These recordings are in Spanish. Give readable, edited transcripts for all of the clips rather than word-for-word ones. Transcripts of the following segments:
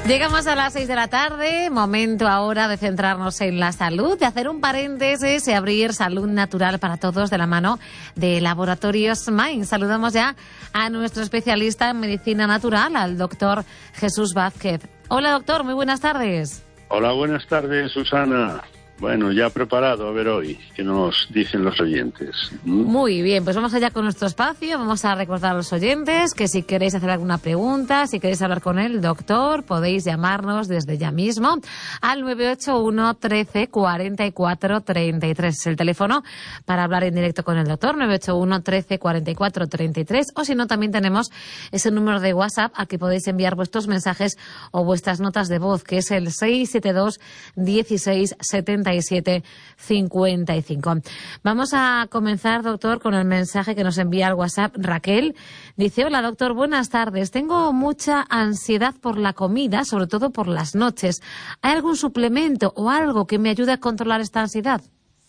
Llegamos a las 6 de la tarde, momento ahora de centrarnos en la salud, de hacer un paréntesis y abrir salud natural para todos de la mano de Laboratorios Mind. Saludamos ya a nuestro especialista en medicina natural, al doctor Jesús Vázquez. Hola doctor, muy buenas tardes. Hola, buenas tardes, Susana. Bueno, ya preparado a ver hoy qué nos dicen los oyentes. Muy bien, pues vamos allá con nuestro espacio. Vamos a recordar a los oyentes que si queréis hacer alguna pregunta, si queréis hablar con el doctor, podéis llamarnos desde ya mismo al 981 13 44 33. El teléfono para hablar en directo con el doctor, 981 13 44 33. O si no, también tenemos ese número de WhatsApp al que podéis enviar vuestros mensajes o vuestras notas de voz, que es el 672 16 77 55. Vamos a comenzar, doctor, con el mensaje que nos envía al WhatsApp Raquel. Dice: hola, doctor, buenas tardes. Tengo mucha ansiedad por la comida, sobre todo por las noches. ¿Hay algún suplemento o algo que me ayude a controlar esta ansiedad?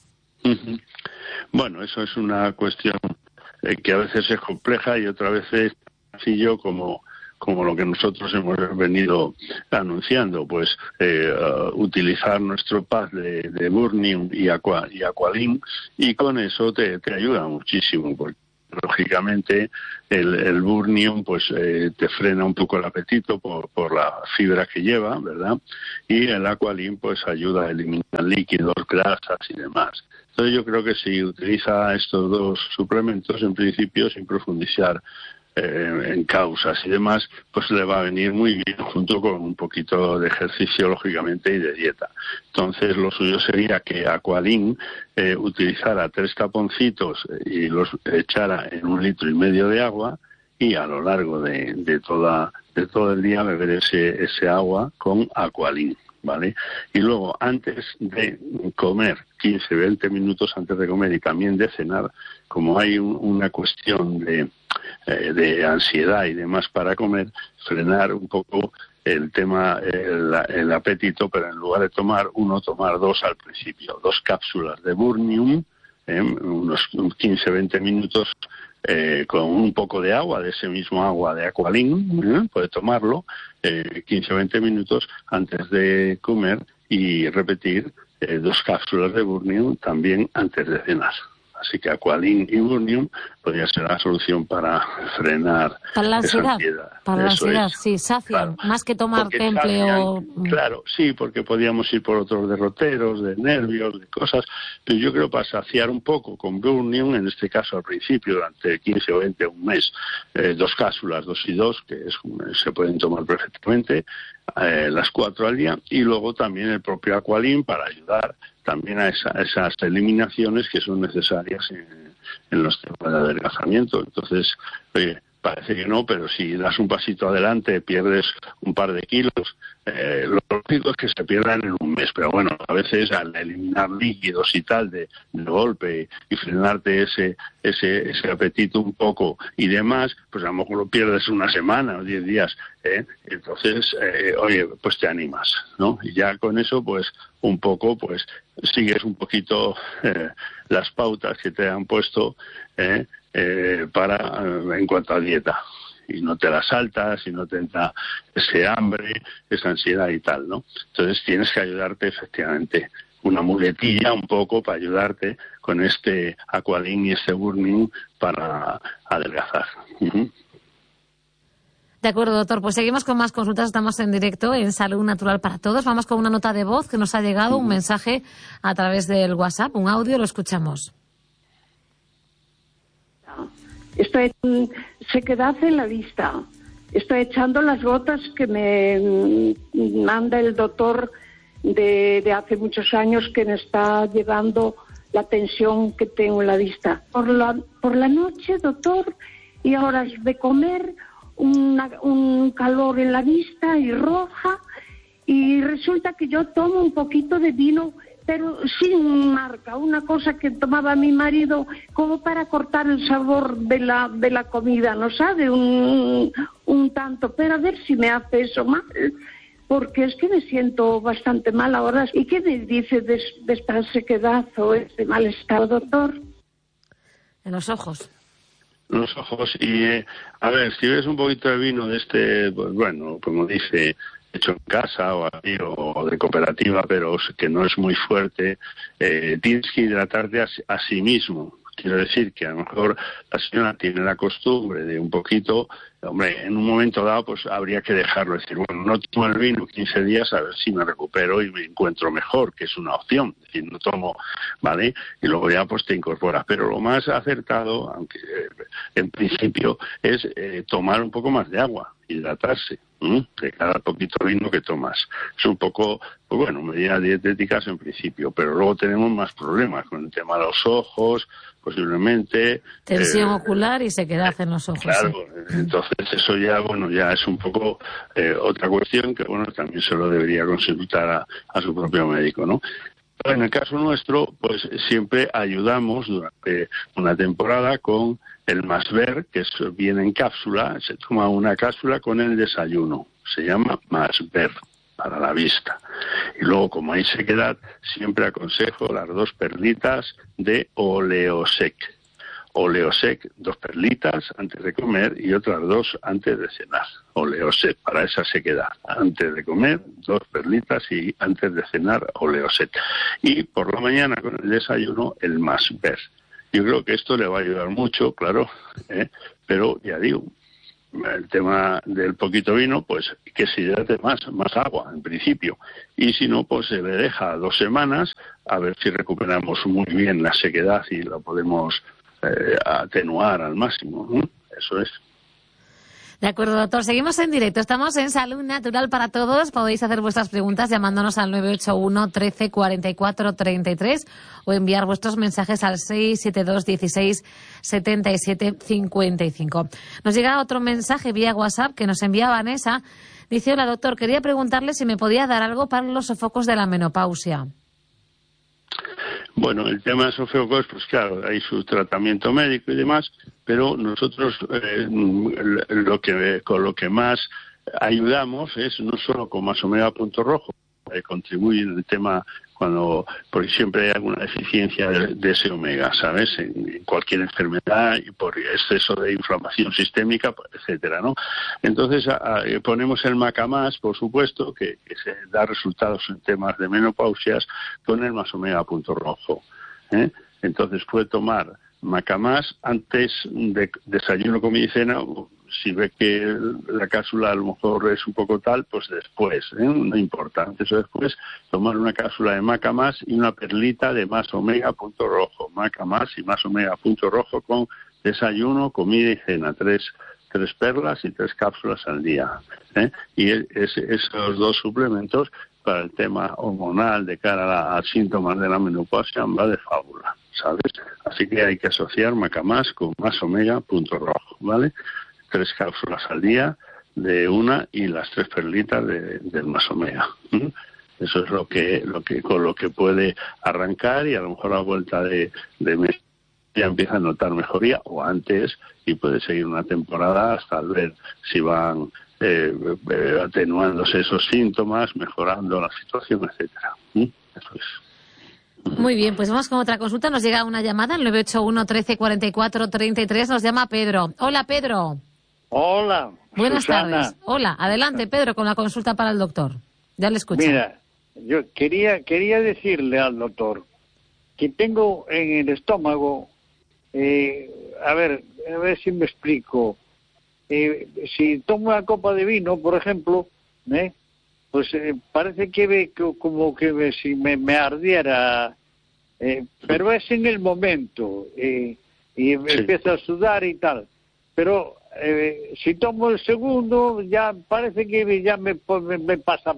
Bueno, eso es una cuestión que a veces es compleja y otra vez es sencillo como lo que nosotros hemos venido anunciando, pues utilizar nuestro pack de Burnium y Aqualin, y con eso te ayuda muchísimo, porque lógicamente el Burnium pues te frena un poco el apetito por la fibra que lleva, ¿verdad? Y el Aqualin pues ayuda a eliminar líquidos, grasas y demás. Entonces yo creo que si utiliza estos dos suplementos, en principio, sin profundizar en causas y demás, pues le va a venir muy bien junto con un poquito de ejercicio, lógicamente, y de dieta. Entonces lo suyo sería que Aqualin utilizara 3 taponcitos y los echara en 1,5 litros de agua, y a lo largo de todo el día beber ese agua con Aqualin, ¿vale? Y luego, antes de comer, 15-20 minutos antes de comer y también de cenar, como hay una cuestión de ansiedad y demás para comer, frenar un poco el tema, el apetito, pero en lugar de tomar 2 al principio, 2 cápsulas de Burnium, unos 15-20 minutos, con un poco de agua, de ese mismo agua de Aqualin, puede tomarlo 15-20 minutos antes de comer, y repetir 2 cápsulas de Burnium también antes de cenar. Así que Aqualin y Burnium podría ser la solución para frenar la ansiedad. Para la ansiedad, sí, sacian, claro. Más que tomar temple sacian, o... Claro, sí, porque podríamos ir por otros derroteros, de nervios, de cosas, pero yo creo para saciar un poco con Burnium, en este caso al principio, durante 15 o 20, un mes, 2 cápsulas, 2 y 2, que se pueden tomar perfectamente, las 4 al día, y luego también el propio Aqualin para ayudar también a esas eliminaciones que son necesarias en los temas de adelgazamiento. Entonces, parece que no, pero si das un pasito adelante, pierdes un par de kilos. Lo lógico es que se pierdan en un mes, pero bueno, a veces al eliminar líquidos y tal de golpe y frenarte ese apetito un poco y demás, pues a lo mejor lo pierdes una semana o 10 días. Entonces, oye, pues te animas, ¿no? Y ya con eso, pues un poco, pues sigues un poquito las pautas que te han puesto en cuanto a dieta, y no te las saltas y no te entra ese hambre, esa ansiedad y tal, ¿no? Entonces tienes que ayudarte, efectivamente, una muletilla un poco para ayudarte con este Aqualin y este Burnium para adelgazar. De acuerdo, doctor. Pues seguimos con más consultas. Estamos en directo en Salud Natural para Todos. Vamos con una nota de voz que nos ha llegado, un mensaje a través del WhatsApp, un audio, lo escuchamos. Estoy sequedad en la vista. Estoy echando las gotas que me manda el doctor de hace muchos años, que me está llevando la tensión que tengo en la vista. Por la noche, doctor, y a horas de comer, un calor en la vista y roja, y resulta que yo tomo un poquito de vino, pero sin marca, una cosa que tomaba mi marido como para cortar el sabor de la comida, ¿no sabe? Un tanto, pero a ver si me hace eso mal, porque es que me siento bastante mal ahora. ¿Y qué me dice de esta sequedad o este malestar, doctor? En los ojos. Los ojos, y a ver, si ves un poquito de vino de este, pues bueno, como dice hecho en casa o de cooperativa, pero que no es muy fuerte, tienes que hidratarte a sí mismo. Quiero decir que a lo mejor la señora tiene la costumbre de un poquito, hombre, en un momento dado pues habría que dejarlo, decir, bueno, no tomo el vino 15 días a ver si me recupero y me encuentro mejor, que es una opción, es decir, no tomo, ¿vale? Y luego ya pues te incorporas. Pero lo más acertado, aunque en principio, es tomar un poco más de agua, hidratarse, de cada poquito vino que tomas. Es un poco, pues bueno, medidas dietéticas en principio, pero luego tenemos más problemas con el tema de los ojos, posiblemente. Tensión ocular y sequedad en los ojos. Claro, sí. Entonces eso ya, bueno, ya es un poco otra cuestión que, bueno, también se lo debería consultar a su propio médico, ¿no? En el caso nuestro, pues siempre ayudamos durante una temporada con el Masver, que viene en cápsula, se toma una cápsula con el desayuno, se llama Masver para la vista. Y luego, como hay sequedad, siempre aconsejo las 2 perlitas de Oleosec. Oleosec, 2 perlitas antes de comer y otras 2 antes de cenar. Oleosec, para esa sequedad. Antes de comer, 2 perlitas y antes de cenar, Oleosec. Y por la mañana con el desayuno, el Masver. Yo creo que esto le va a ayudar mucho, claro, pero ya digo, el tema del poquito vino, pues que se hidrate más agua en principio. Y si no, pues se le deja 2 semanas a ver si recuperamos muy bien la sequedad y la podemos atenuar al máximo, ¿no? Eso es. De acuerdo, doctor. Seguimos en directo. Estamos en Salud Natural para Todos. Podéis hacer vuestras preguntas llamándonos al 981 13 44 33 o enviar vuestros mensajes al 672 16 77 55. Nos llega otro mensaje vía WhatsApp que nos envía Vanessa. Dice, hola doctor, quería preguntarle si me podía dar algo para los sofocos de la menopausia. Bueno, el tema de sofocos, pues claro, hay su tratamiento médico y demás, pero nosotros con lo que más ayudamos es no solo con Masomega Punto Rojo, contribuye en el tema porque siempre hay alguna deficiencia de ese omega, ¿sabes? En cualquier enfermedad y por exceso de inflamación sistémica, etcétera, ¿no? Entonces ponemos el Macamás, por supuesto, que se da resultados en temas de menopausias con el Masomega Punto Rojo. Entonces puede tomar Macamás antes de desayuno, comida y cena. Si ve que la cápsula a lo mejor es un poco tal, pues después, no importa, antes o después, tomar una cápsula de Macamás y una perlita de Masomega Punto Rojo. Macamás y Masomega Punto Rojo con desayuno, comida y cena. 3 perlas y 3 cápsulas al día. Y esos 2 suplementos para el tema hormonal de cara a síntomas de la menopausia va de fábula, ¿sabes? Así que hay que asociar Macamás con Masomega Punto Rojo, ¿vale? 3 cápsulas al día de una y las 3 perlitas del Masomega. Eso es con lo que puede arrancar y a lo mejor a vuelta de mes ya empieza a notar mejoría o antes y puede seguir una temporada hasta ver si van atenuándose esos síntomas, mejorando la situación, etcétera. Eso es. Muy bien, pues vamos con otra consulta. Nos llega una llamada al 981 13 44 33. Nos llama Pedro. Hola, Pedro. Hola, Buenas Susana. tardes. Hola, adelante, Pedro, con la consulta para el doctor. Ya le escucho. Mira, yo quería decirle al doctor que tengo en el estómago, a ver si me explico. Si tomo una copa de vino, por ejemplo, pues parece que como que si me ardiera, pero es en el momento y empiezo a sudar y tal. Pero si tomo el segundo, ya parece que ya me pasa.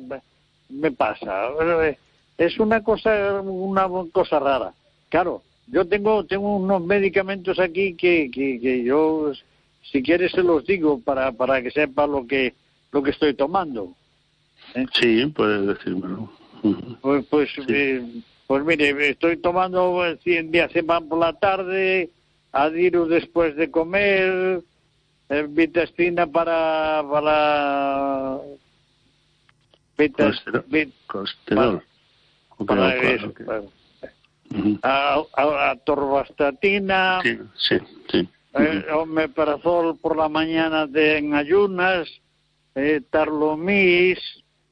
Es una cosa rara. Claro, yo tengo unos medicamentos aquí que yo, si quieres, se los digo para que sepa lo que estoy tomando. Sí, puedes decírmelo. Pues mire, estoy tomando 100 días por la tarde, Adiru después de comer, Vitestina para colesterol. Para eso, okay. Atorvastatina, sí. Omeprazol por la mañana en ayunas, Tarlomis,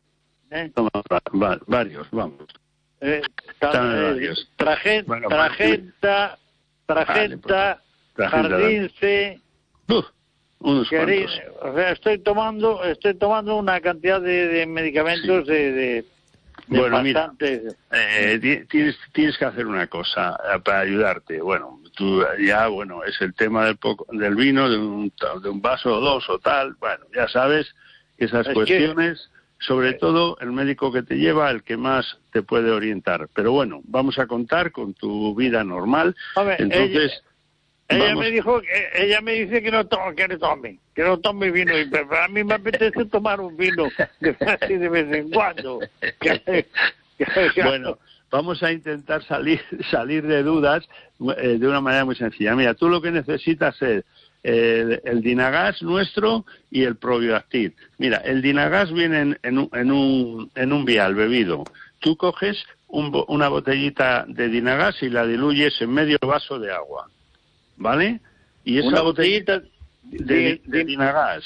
Toma varios, vamos. Varios. Tragenta, Jardince. Unos cuantos. O sea, estoy tomando una cantidad de medicamentos de bueno, bastante. Mira, tienes que hacer una cosa para ayudarte. Bueno, tú ya, es el tema del vino, de un vaso o dos o tal. Bueno, ya sabes que esas cuestiones, sobre todo el médico que te lleva, el que más te puede orientar. Pero bueno, vamos a contar con tu vida normal. Entonces... Ella me dice que no tome vino, y a mí me apetece tomar un vino así de vez en cuando. Bueno, vamos a intentar salir de dudas de una manera muy sencilla. Mira, tú lo que necesitas es el Dinagas nuestro y el Probioactiv. Mira, el Dinagas viene en un vial bebido. Tú coges una botellita de Dinagas y la diluyes en medio vaso de agua. ¿Vale? Y esa una botellita de Dinagas.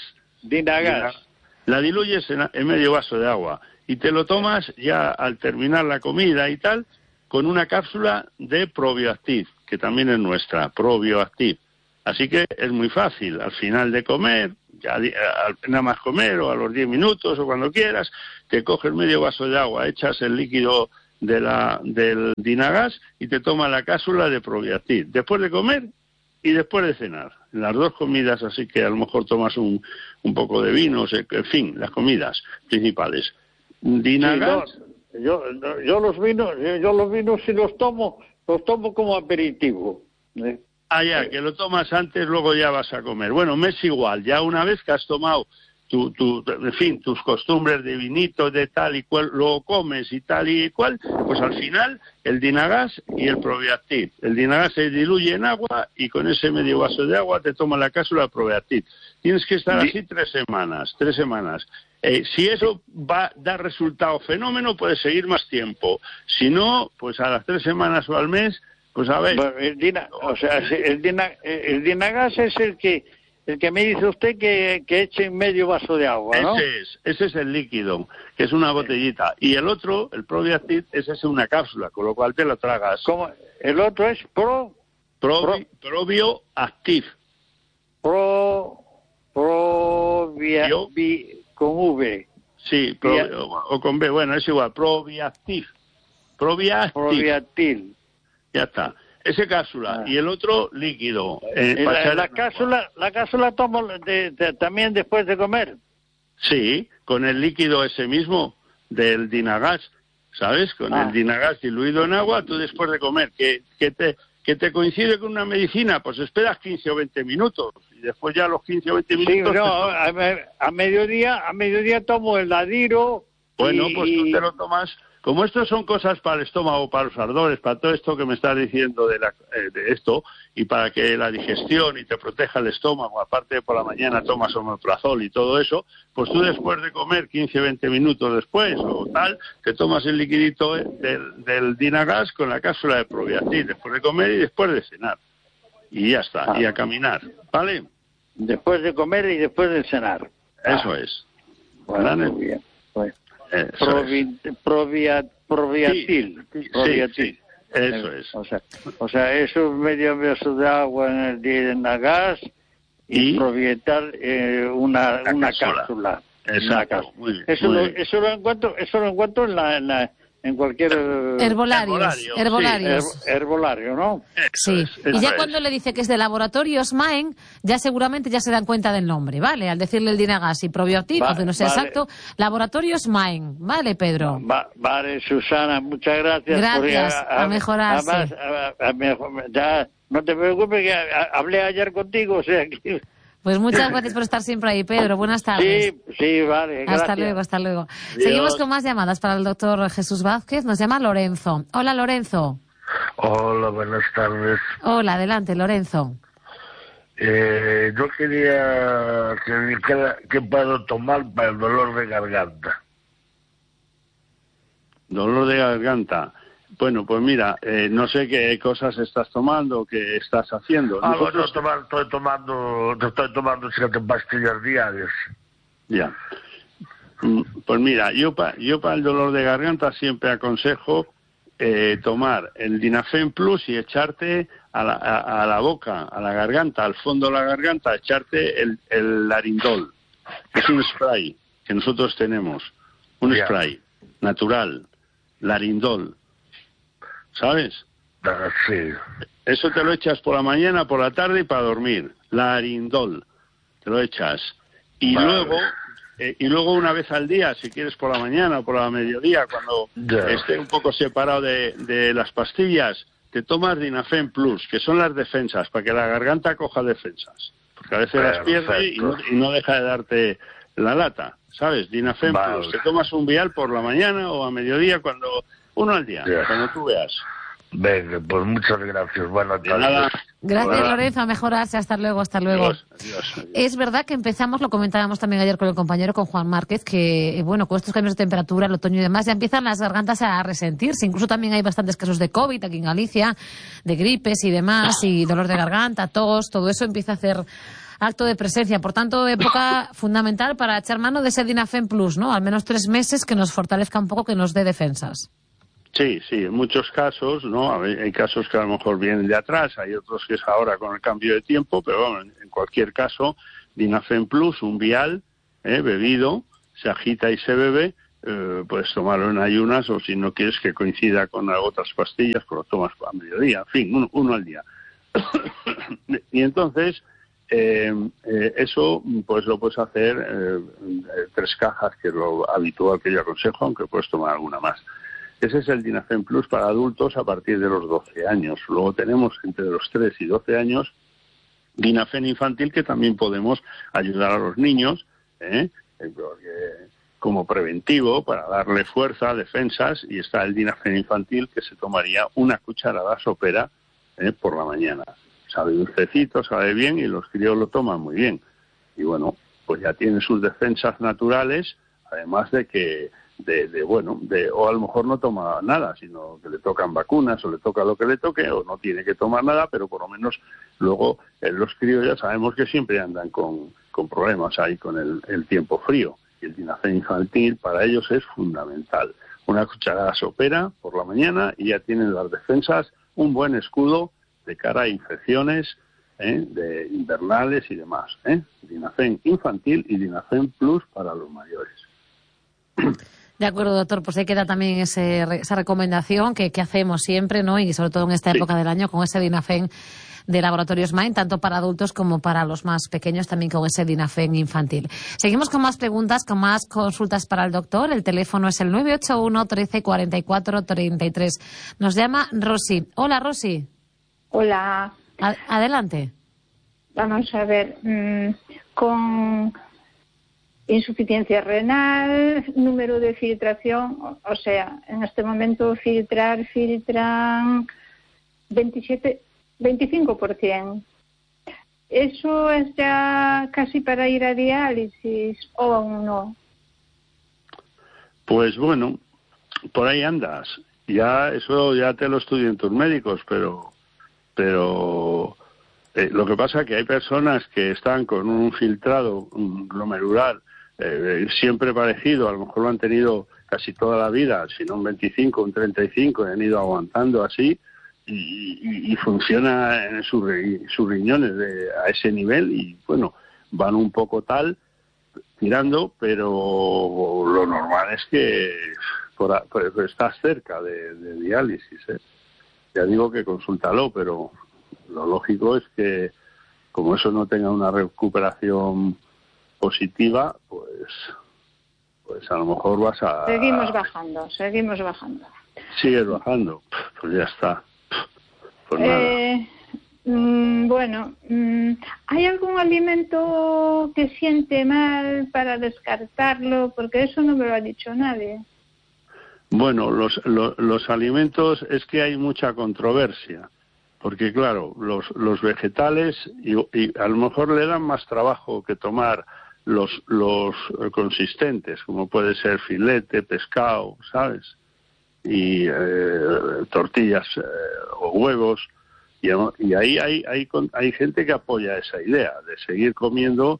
La diluyes en medio vaso de agua y te lo tomas ya al terminar la comida y tal, con una cápsula de Probioactiv, que también es nuestra, Probioactiv. Así que es muy fácil. Al final de comer, ya nada más comer, o a los 10 minutos, o cuando quieras, te coges medio vaso de agua, echas el líquido del Dinagas y te tomas la cápsula de Probioactiv. Después de comer y después de cenar, las dos comidas, así que a lo mejor tomas un poco de vino, en fin, las comidas principales. Dinagas. Sí, yo los vinos si los tomo como aperitivo. Ya, que lo tomas antes, luego ya vas a comer. Bueno, me es igual, ya una vez que has tomado en fin, tus costumbres de vinito, de tal y cual, luego comes y tal y cual, pues al final el Dinagas y el Probioactiv. El Dinagas se diluye en agua y con ese medio vaso de agua te tomas la cápsula de Probioactiv. Tienes que estar así 3 semanas. Si eso va a dar resultado fenómeno, puedes seguir más tiempo. Si no, pues a las 3 semanas o al mes, pues a ver. Bueno, el Dinagas es el que me dice usted que eche medio vaso de agua, ¿no? Ese es el líquido, que es una botellita. Y el otro, el Probioactiv, ese es una cápsula, con lo cual te lo tragas. ¿Cómo? El otro es Probioactiv. Con V. Sí, o con B, bueno, es igual, Probioactiv. Ya está. Ese cápsula y el otro líquido. La cápsula tomo también después de comer. Sí, con el líquido ese mismo del Dinagas, ¿sabes? Con el Dinagas diluido en agua, tú después de comer, que te coincide con una medicina, pues esperas 15 o 20 minutos y después ya a los 15 o 20 minutos... Sí, a mediodía tomo el Ladiro. Bueno, pues tú te lo tomas... Como esto son cosas para el estómago, para los ardores, para todo esto que me estás diciendo de esto, y para que la digestión y te proteja el estómago, aparte de por la mañana tomas omeprazol y todo eso, pues tú después de comer 15 o 20 minutos después o tal, te tomas el liquidito del Dinagas con la cápsula de Probioactiv, después de comer y después de cenar. Y ya está, y a caminar, ¿vale? Después de comer y después de cenar. Eso es. Bueno, muy bien. Pues. Probioactiv. Sí, eso es. O sea, eso es medio vaso de agua en el Dinagas y Probioactiv una cápsula. Exacto. Muy bien, eso lo encuentro en cualquier herbolario, ¿no? Sí. Y ya cuando le dice que es de Laboratorios Maen, ya seguramente ya se dan cuenta del nombre, ¿vale? Al decirle el Dinagas y Probioactiv, aunque no sea exacto, Laboratorios Maen, ¿vale, Pedro? Vale, Susana, muchas gracias. Gracias, a mejorarse. Además, ya no te preocupes que hablé ayer contigo, o sea que... Pues muchas gracias por estar siempre ahí, Pedro. Buenas tardes. Sí, vale. Gracias. Hasta luego. Adiós. Seguimos con más llamadas para el doctor Jesús Vázquez. Nos llama Lorenzo. Hola, Lorenzo. Hola, buenas tardes. Hola, adelante, Lorenzo. Yo quería que me dijera qué puedo tomar para el dolor de garganta. Dolor de garganta. Bueno, pues mira, no sé qué cosas estás tomando, qué estás haciendo. Yo estoy tomando 7 pastillas diarias. Ya. Pues mira, yo para el dolor de garganta siempre aconsejo tomar el Dinafen Plus y echarte a la boca, a la garganta, al fondo de la garganta, echarte el Larindol. Es un spray que nosotros tenemos, un spray natural, Larindol, ¿sabes? Sí. Eso te lo echas por la mañana, por la tarde y para dormir. Larindol, te lo echas. Y luego una vez al día, si quieres por la mañana o por la mediodía, cuando esté un poco separado de las pastillas, te tomas Dinafen Plus, que son las defensas, para que la garganta coja defensas. Porque a veces las pierde y no deja de darte la lata, ¿sabes? Dinafen Plus. Te tomas un vial por la mañana o a mediodía, uno al día, cuando tú veas. Venga, pues muchas gracias. Buenas tardes. Gracias, Lorenzo, a mejorarse. Hasta luego. Adiós. Es verdad que empezamos, lo comentábamos también ayer con el compañero, con Juan Márquez, que bueno, con estos cambios de temperatura, el otoño y demás, ya empiezan las gargantas a resentirse. Incluso también hay bastantes casos de COVID aquí en Galicia, de gripes y demás, y dolor de garganta, tos, todo eso empieza a hacer acto de presencia. Por tanto, época fundamental para echar mano de ese Dinafen Plus, ¿no? Al menos 3 meses, que nos fortalezca un poco, que nos dé defensas. Sí, en muchos casos, ¿no? Hay casos que a lo mejor vienen de atrás, hay otros que es ahora con el cambio de tiempo, pero bueno, en cualquier caso, Dinafen Plus, un vial, bebido, se agita y se bebe, puedes tomarlo en ayunas, o si no quieres que coincida con otras pastillas, pues lo tomas a mediodía, en fin, uno al día. Y entonces, eso pues lo puedes hacer 3 cajas, que es lo habitual que yo aconsejo, aunque puedes tomar alguna más. Ese es el Dinafen Plus para adultos a partir de los 12 años. Luego tenemos entre los 3 y 12 años Dinafen infantil, que también podemos ayudar a los niños como preventivo para darle fuerza, defensas, y está el Dinafen infantil, que se tomaría una cucharada sopera por la mañana. Sabe dulcecito, sabe bien, y los críos lo toman muy bien. Y bueno, pues ya tienen sus defensas naturales, además de que o a lo mejor no toma nada, sino que le tocan vacunas o le toca lo que le toque, o no tiene que tomar nada, pero por lo menos luego los críos ya sabemos que siempre andan con problemas ahí con el tiempo frío, y el Dinafen infantil para ellos es fundamental. Una cucharada sopera por la mañana y ya tienen las defensas, un buen escudo de cara a infecciones de invernales y demás. Dinafen infantil y Dinafen Plus para los mayores. De acuerdo, doctor, pues ahí queda también esa recomendación que hacemos siempre, ¿no? Y sobre todo en esta época del año, con ese Dinafen de Laboratorios Mind, tanto para adultos como para los más pequeños, también con ese Dinafen infantil. Seguimos con más preguntas, con más consultas para el doctor. El teléfono es el 981 13 44 33. Nos llama Rosy. Hola, Rosy. Hola. Adelante. Vamos a ver, con insuficiencia renal, número de filtración, o sea, en este momento filtran 25%. ¿Eso es ya casi para ir a diálisis o aún no? Pues bueno, por ahí andas. Eso ya te lo estudian tus médicos, pero lo que pasa es que hay personas que están con un filtrado glomerular siempre parecido, a lo mejor lo han tenido casi toda la vida, si no un 25, un 35, y han ido aguantando así, y funciona en sus riñones a ese nivel, y bueno, van un poco tirando, pero lo normal es que estás cerca de diálisis. Ya digo que consúltalo, pero lo lógico es que como eso no tenga una recuperación positiva, pues a lo mejor vas a... Seguimos bajando. Sigues bajando, pues ya está. Pues nada. Bueno, ¿hay algún alimento que siente mal para descartarlo? Porque eso no me lo ha dicho nadie. Bueno, los alimentos, es que hay mucha controversia, porque claro, los vegetales y a lo mejor le dan más trabajo que tomar los consistentes, como puede ser filete, pescado, ¿sabes? Y tortillas o huevos, y ahí hay gente que apoya esa idea de seguir comiendo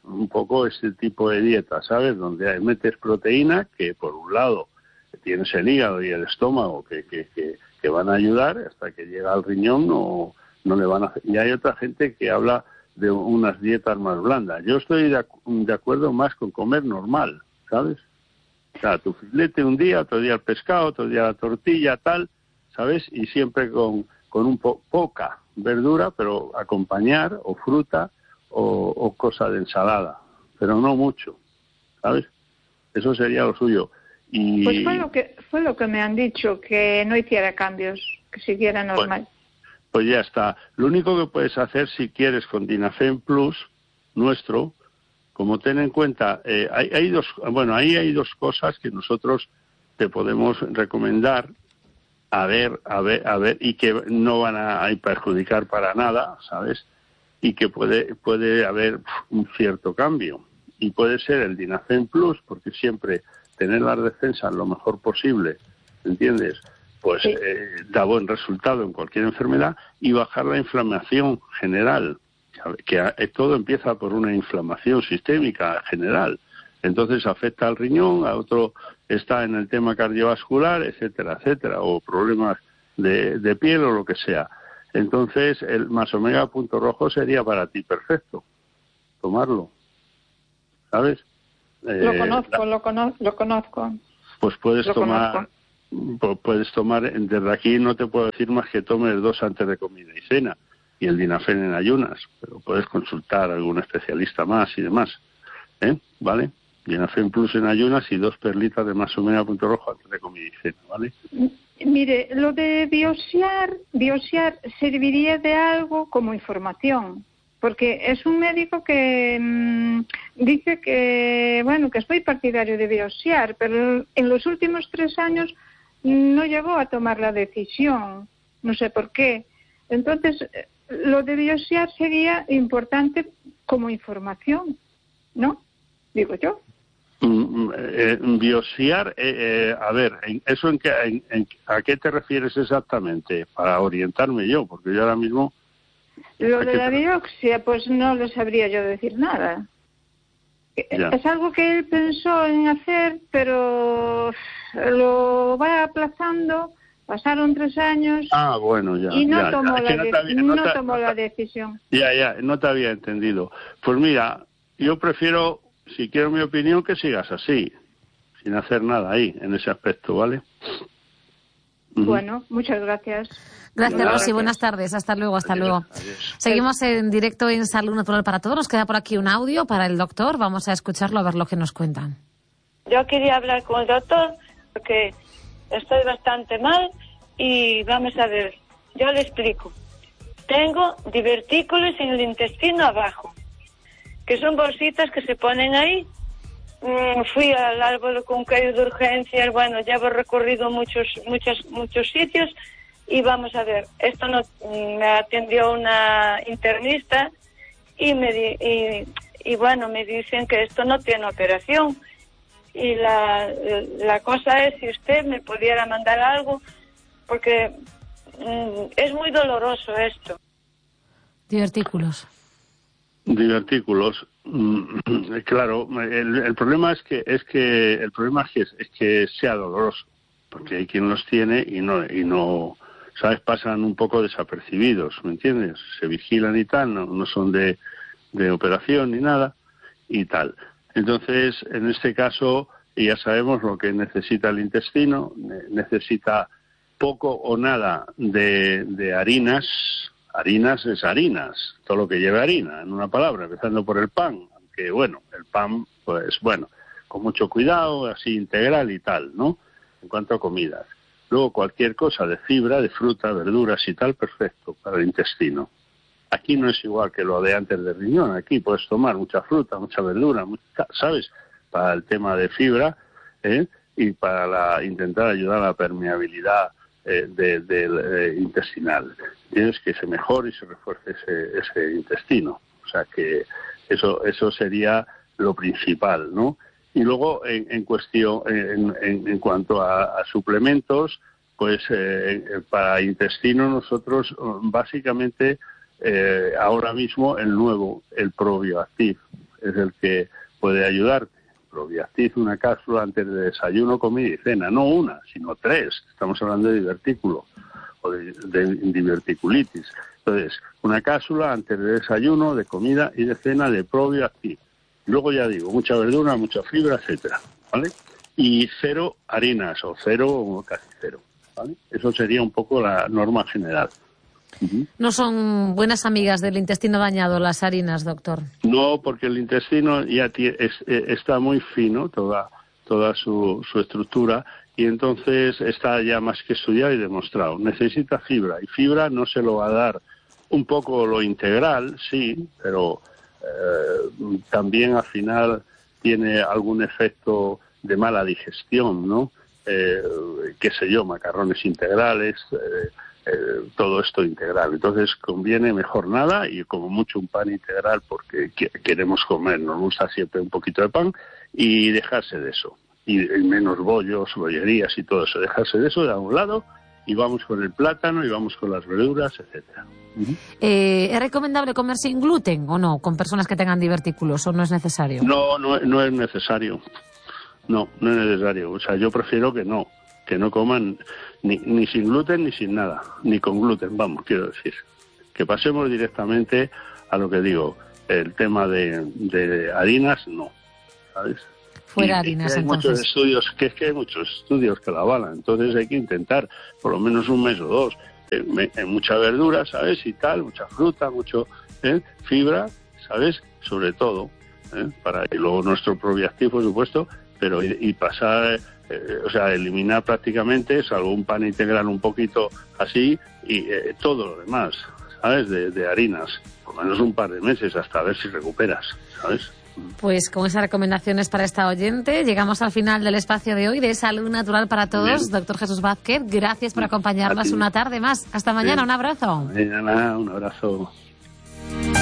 un poco este tipo de dieta, ¿sabes? Donde metes proteína, que por un lado tienes el hígado y el estómago que van a ayudar, hasta que llega al riñón no le van a hacer. Y hay otra gente que habla de unas dietas más blandas. Yo estoy de acuerdo más con comer normal, ¿sabes? O sea, tu filete un día, otro día el pescado, otro día la tortilla, tal, ¿sabes? Y siempre con poca verdura, pero acompañar, o fruta, o cosa de ensalada, pero no mucho, ¿sabes? Eso sería lo suyo. Y pues fue lo que me han dicho, que no hiciera cambios, que siguiera normal. Pues ya está. Lo único que puedes hacer, si quieres, con Dinafen Plus nuestro, como ten en cuenta, ahí hay dos cosas que nosotros te podemos recomendar a ver, y que no van a perjudicar para nada, ¿sabes? Y que puede haber un cierto cambio. Y puede ser el Dinafen Plus, porque siempre tener las defensas lo mejor posible, ¿entiendes? Pues sí. Da buen resultado en cualquier enfermedad, y bajar la inflamación general, que todo empieza por una inflamación sistémica general. Entonces afecta al riñón, a otro está en el tema cardiovascular, etcétera, etcétera, o problemas de piel o lo que sea. Entonces el Más Omega Punto Rojo sería para ti perfecto, tomarlo, ¿sabes? Lo conozco. Pues puedes tomar, desde aquí no te puedo decir más que tomes 2 antes de comida y cena, y el Dinafen en ayunas, pero puedes consultar a algún especialista más y demás, ¿vale? Dinafen Plus en ayunas y 2 perlitas de Más Omega Punto Rojo antes de comida y cena, ¿vale? Mire, lo de Biosear serviría de algo como información, porque es un médico que dice que, bueno, que estoy partidario de Biosear, pero en los últimos 3 años no llegó a tomar la decisión, no sé por qué. Entonces, lo de Biosear sería importante como información, ¿no? Digo yo. Biosear, a ver, ¿eso a qué te refieres exactamente? Para orientarme yo, porque yo ahora mismo... Lo de la biopsia, pues no le sabría yo decir nada. Ya. Es algo que él pensó en hacer, pero lo va aplazando. Pasaron 3 años. Bueno, ya. Y no ya, tomó, ya. tomó la decisión. Ya, no te había entendido. Pues mira, yo prefiero, si quiero mi opinión, que sigas así, sin hacer nada ahí, en ese aspecto, ¿vale? Bueno, muchas gracias. Gracias, Rosy. Buenas tardes. Hasta luego, luego. Adiós. Seguimos en directo en Salud Natural para Todos. Nos queda por aquí un audio para el doctor. Vamos a escucharlo, a ver lo que nos cuentan. Yo quería hablar con el doctor porque estoy bastante mal y vamos a ver, yo le explico. Tengo divertículos en el intestino abajo, que son bolsitas que se ponen ahí. Fui al árbol con caído de urgencias, bueno, ya he recorrido muchos sitios y vamos a ver, esto no me atendió una internista y bueno, me dicen que esto no tiene operación y la cosa es si usted me pudiera mandar algo porque es muy doloroso esto. Divertículos, claro, el problema es que sea doloroso, porque hay quien los tiene y no, sabes, pasan un poco desapercibidos, ¿me entiendes? Se vigilan y tal, no son de operación ni nada y tal. Entonces, en este caso, ya sabemos lo que necesita el intestino, necesita poco o nada de harinas. Harinas es harinas, todo lo que lleve harina, en una palabra, empezando por el pan, aunque bueno, el pan, pues bueno, con mucho cuidado, así integral y tal, ¿no? En cuanto a comidas. Luego cualquier cosa de fibra, de fruta, verduras y tal, perfecto para el intestino. Aquí no es igual que lo de antes del riñón, aquí puedes tomar mucha fruta, mucha verdura, ¿sabes? Para el tema de fibra, y para intentar ayudar a la permeabilidad del intestinal. Tienes que se mejore y se refuerce ese intestino. O sea que eso sería lo principal, ¿no? Y luego en cuestión, en cuanto a suplementos, pues para intestino nosotros básicamente ahora mismo el ProBioactive, es el que puede ayudarte. Probiactiv, una cápsula antes de desayuno, comida y cena, no una, sino 3. Estamos hablando de divertículo o de diverticulitis. Entonces, una cápsula antes de desayuno, de comida y de cena de Probiactiv. Luego ya digo, mucha verdura, mucha fibra, etcétera, ¿vale? Y 0 harinas, o 0 o casi 0, ¿vale? Eso sería un poco la norma general. No son buenas amigas del intestino dañado las harinas, doctor. No, porque el intestino ya está muy fino, toda su estructura, y entonces está ya más que estudiado y demostrado. Necesita fibra, y fibra no se lo va a dar un poco lo integral, sí, pero también al final tiene algún efecto de mala digestión, ¿no? Qué sé yo, macarrones integrales, todo esto integral. Entonces conviene mejor nada y como mucho un pan integral porque queremos comer, nos gusta siempre un poquito de pan y dejarse de eso. Y menos bollos, bollerías y todo eso. Dejarse de eso de a un lado y vamos con el plátano y vamos con las verduras, etcétera. ¿Es recomendable comer sin gluten o no, con personas que tengan divertículos, o no es necesario? No es necesario. No es necesario. O sea, yo prefiero que no coman ni sin gluten ni sin nada, ni con gluten, vamos, quiero decir. Que pasemos directamente a lo que digo, el tema de harinas, no, ¿sabes? Fuera harinas, entonces. Hay muchos estudios que la avalan, entonces hay que intentar por lo menos un mes o 2, mucha verdura, ¿sabes? Y tal, mucha fruta, mucho fibra, ¿sabes? Sobre todo, y luego nuestro Probiactiv, por supuesto, pero y pasar, o sea, eliminar prácticamente, salvo un pan integral un poquito así, y todo lo demás, ¿sabes? De harinas, por lo menos un par de meses hasta ver si recuperas, ¿sabes? Pues con esas recomendaciones para esta oyente, llegamos al final del espacio de hoy de Salud Natural para Todos. Bien. Doctor Jesús Vázquez, gracias por acompañarnos una tarde más. Hasta mañana, un abrazo. Mañana, un abrazo.